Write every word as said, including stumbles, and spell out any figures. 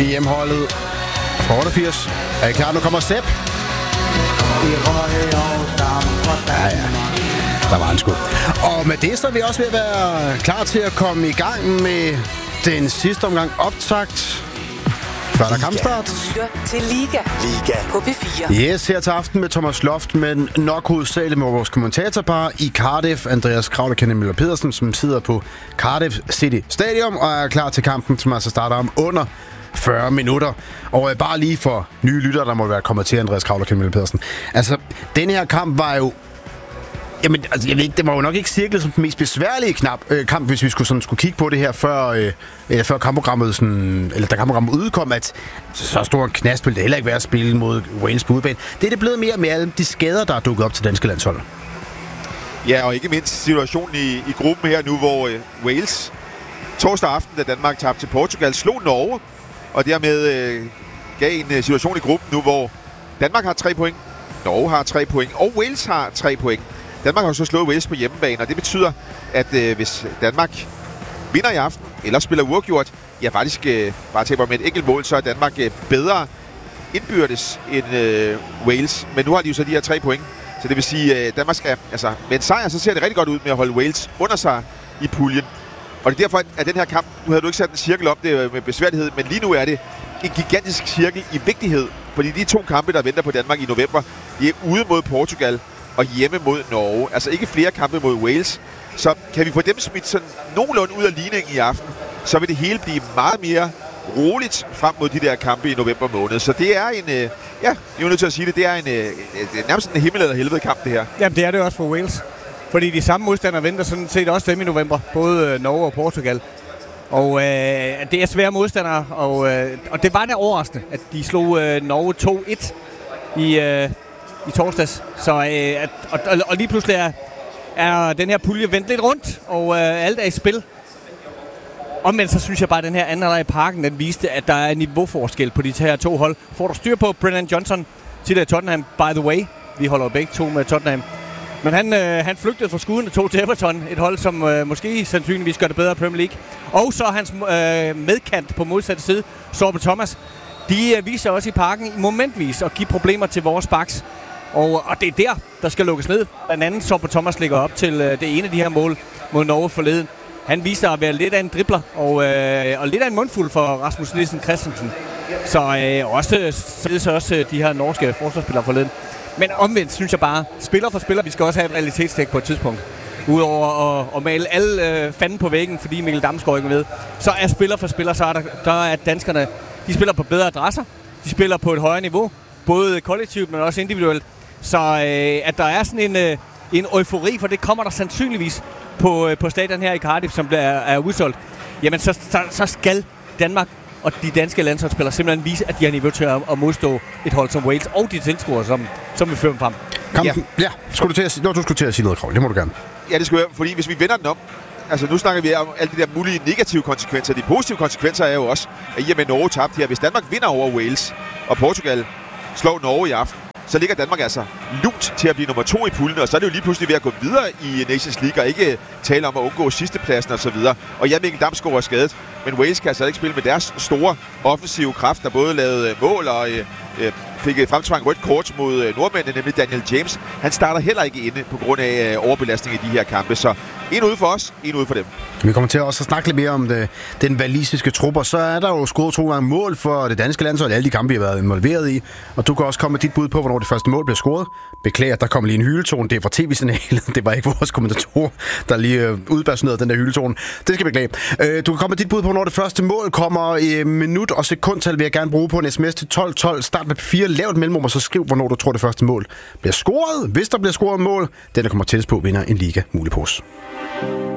E M-holdet fra otteogfirs. Er I klar? Nu kommer Sepp. Ja, ja. Der var en skud. Og med det så er vi også ved at være klar til at komme i gang med den sidste omgang optakt. Før der kampstart. Til Liga. Liga på P fire. Yes, her til aften med Thomas Loft, men nok hovedsageligt med vores kommentatorpar i Cardiff. Andreas Krav og Kenneth Møller Pedersen, som sidder på Cardiff City Stadium og er klar til kampen, som altså starter om under fyrre minutter. Og øh, bare lige for nye lyttere, der må være kommet til, Andreas Krav og Kenneth Møller Pedersen. Altså, den her kamp var jo... Jamen, altså, jeg ved ikke, det var jo nok ikke cirklet som den mest besværlige knap, øh, kamp, hvis vi skulle, sådan, skulle kigge på det her, før, øh, eller før kampprogrammet, sådan, eller da kampprogrammet udkom, at så stor en knast ville det heller ikke være at spille mod Wales på udebane. Det er det blevet mere med alle de skader, der er dukket op til danske landshold. Ja, og ikke mindst situationen i, i gruppen her nu, hvor øh, Wales torsdag aften, da Danmark tabte til Portugal, slog Norge, og dermed øh, gav en øh, situation i gruppen nu, hvor Danmark har tre point, Norge har tre point, og Wales har tre point. Danmark har så slået Wales på hjemmebane, og det betyder, at øh, hvis Danmark vinder i aften, eller spiller uafgjort, ja faktisk øh, bare taber med et enkelt mål, så er Danmark øh, bedre indbyrdes end øh, Wales. Men nu har de jo så de her tre point, så det vil sige, at øh, Danmark skal, altså med en sejr, så ser det rigtig godt ud med at holde Wales under sig i puljen. Og det er derfor, at den her kamp, nu havde du ikke sat en cirkel op det med besværlighed, men lige nu er det en gigantisk cirkel i vigtighed, fordi de to kampe, der venter på Danmark i november, de er ude mod Portugal og hjemme mod Norge. Altså ikke flere kampe mod Wales. Så kan vi få dem smidt sådan nogenlunde ud af ligningen i aften, så vil det hele blive meget mere roligt frem mod de der kampe i november måned. Så det er en, øh, ja, jeg er nødt til at sige det, det er en, øh, nærmest en himmel eller helvede kamp, det her. Jamen det er det også for Wales. Fordi de samme modstandere venter sådan set også dem i november, både Norge og Portugal. Og øh, det er svære modstandere, og, øh, og det var da overraskende, at de slog øh, Norge to et i... Øh, i torsdags. Så, øh, at, og, og lige pludselig er, er den her pulje vendt lidt rundt, og øh, alt er i spil. Omvendt så synes jeg bare, at den her anden halvleg i Parken, den viste, at der er en niveauforskel på de her to hold. Får du styr på Brennan Johnson, tidligere Tottenham, by the way. Vi holder begge to med Tottenham. Men han, øh, han flygtede fra skuden og tog til Everton, et hold, som øh, måske sandsynligvis gør det bedre i Premier League. Og så hans øh, medkant på modsatte side, Sorbe Thomas. De øh, viser også i Parken momentvis at give problemer til vores backs. Og, og det er der, der skal lukkes ned. Blandt andet så på Thomas ligger op til øh, det ene af de her mål mod Norge forleden. Han viser at være lidt af en dribler og, øh, og lidt af en mundfuld for Rasmus Nielsen Christensen. Så øh, også, så også øh, de her norske forsvarsspillere forleden. Men omvendt synes jeg bare, spiller for spiller, vi skal også have et realitetstjek på et tidspunkt. Udover at, at male alle øh, fanden på væggen, fordi Mikkel Damsgaard ikke er med, så er spiller for spiller, så er der, der er danskerne, de spiller på bedre adresser. De spiller på et højere niveau, både kollektivt, men også individuelt. Så øh, at der er sådan en, øh, en eufori, for det kommer der sandsynligvis på, øh, på stadion her i Cardiff, som er, er udsolgt, jamen så, så, så skal Danmark og de danske landsholdsspillere simpelthen vise, at de har niveau til at, at modstå et hold som Wales og de tilskuere, som, som vil føre dem frem. Kampen, ja. ja. Skulle du til at, nå, du skulle til at sige noget, Krav. Det må du gerne. Ja, det skulle jeg, fordi hvis vi vender den om, altså nu snakker vi om alle de der mulige negative konsekvenser. De positive konsekvenser er jo også, at i og med Norge tabte her, hvis Danmark vinder over Wales, og Portugal slår Norge i aften, så ligger Danmark altså lunt til at blive nummer to i puljen, og så er det jo lige pludselig ved at gå videre i Nations League, og ikke tale om at undgå sidstepladsen og så videre. Og ja, Mikkel Damsgaard er skadet, men Wales kan altså ikke spille med deres store offensive kraft, der både lavede mål og øh, fik fremtvang rødt kort mod øh, nordmændene, nemlig Daniel James. Han starter heller ikke inde på grund af øh, overbelastning i de her kampe, så en ude for os, en ude for dem. Vi kommer til også at snakke lidt mere om det, den walisiske trupper. Så er der jo scoret to gange mål for det danske landshold, alle de kampe, vi har været involveret i. Og du kan også komme med dit bud på, hvornår det første mål bliver scoret. Beklager, der kommer lige en hyletone. Det er fra tv-signalet. Det var ikke vores kommentatorer, der lige øh, udbasunerede den der hyletone. Det skal vi beklage. Øh, du kan komme med dit bud på, hvornår det første mål kommer i minut og sekundtal, vil jeg gerne bruge på en sms til tolv tolv. Start med fire, lav et mellemrum, og så skriv, hvornår du tror, det første mål bliver scoret. Hvis der bliver scoret mål, den der kommer tættest på, vinder en liga mulig pose.